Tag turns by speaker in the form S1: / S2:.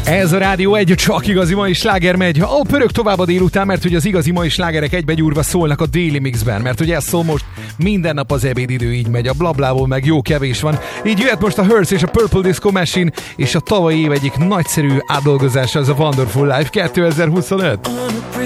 S1: Ez a Rádió egy, csak igazi mai sláger megy. Pörög tovább a délután, mert hogy az igazi mai slágerek egybegyúrva szólnak a Daily Mixben, mert hogy ez szól most minden nap az ebédidő, így megy, a blablából meg jó kevés van. Így jöhet most a Hearst és a Purple Disco Machine, és a tavalyi év egyik nagyszerű átdolgozása az a Wonderful Life 2025.